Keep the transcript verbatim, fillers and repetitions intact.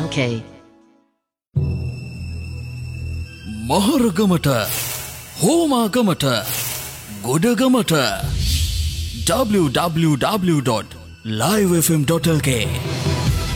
.lk මහරගමට හෝමාගමට ගොඩගමට w w w dot live f m dot l k